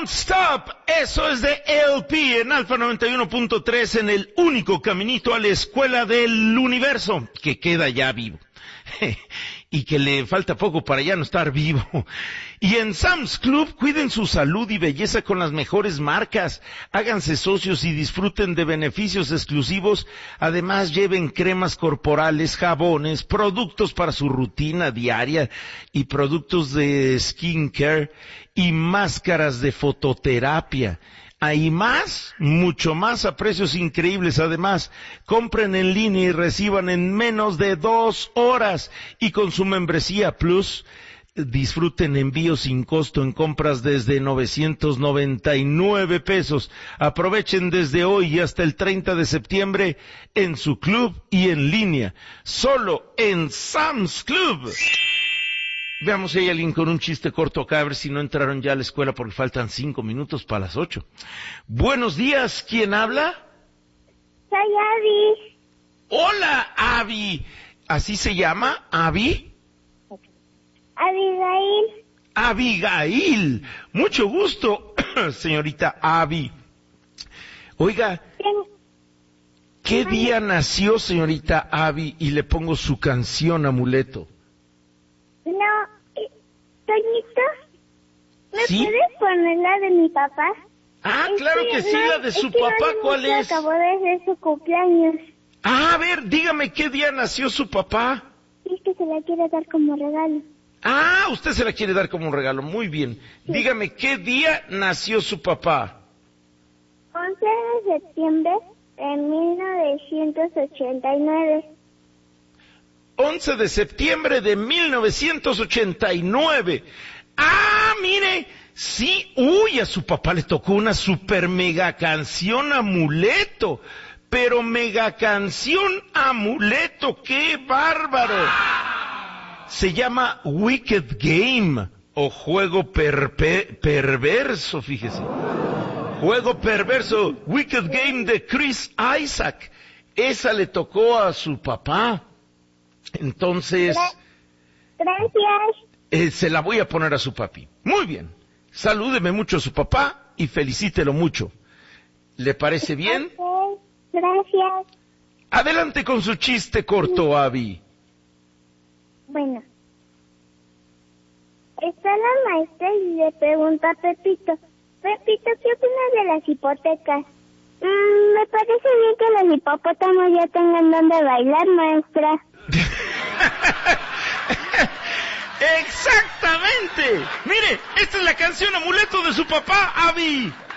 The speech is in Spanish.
Don't Stop, eso es de LP en Alfa 91.3 en el único caminito a la escuela del universo que queda ya vivo. Y que le falta poco para ya no estar vivo. Y en Sam's Club, cuiden su salud y belleza con las mejores marcas. Háganse socios y disfruten de beneficios exclusivos. Además, lleven cremas corporales, jabones, productos para su rutina diaria y productos de skincare y máscaras de fototerapia. Hay más, mucho más a precios increíbles. Además, compren en línea y reciban en menos de 2 horas. Y con su membresía Plus, disfruten envíos sin costo en compras desde 999 pesos. Aprovechen desde hoy y hasta el 30 de septiembre en su club y en línea. Solo en Sam's Club. Veamos si hay alguien con un chiste corto acá, a ver si no entraron ya a la escuela porque faltan 5 minutos para las 8. Buenos días, ¿quién habla? Soy Abby. Hola, Abby. ¿Así se llama, Abby? Abigail. Abigail. Mucho gusto, señorita Abby. Oiga, ¿qué día nació, señorita Abby? Y le pongo su canción Amuleto. No, Toñito, ¿me ¿Sí? puedes poner la de mi papá? Ah, claro que sí, la de su papá, ¿cuál es? Acabó de ser su cumpleaños. Ah, a ver, dígame qué día nació su papá. Y es que se la quiere dar como regalo. Ah, usted se la quiere dar como un regalo, muy bien. Sí. Dígame, ¿qué día nació su papá? 11 de septiembre de 1989. 11 de septiembre de 1989. Ah, mire, sí, uy, a su papá le tocó una super mega canción Amuleto. Pero mega canción Amuleto, ¡qué bárbaro! Se llama Wicked Game, o Juego Perverso, fíjese. Juego Perverso, Wicked Game de Chris Isaac. Esa le tocó a su papá. Entonces, gracias. Se la voy a poner a su papi. Muy bien. Salúdeme mucho a su papá y felicítelo mucho. ¿Le parece bien? Okay, gracias. Adelante con su chiste corto, Abby. Bueno. Está la maestra y le pregunta a Pepito. Pepito, ¿qué opinas de las hipotecas? Me parece bien que los hipopótamos ya tengan donde bailar, maestra. ¡Exactamente! Mire, esta es la canción Amuleto de su papá, Abby.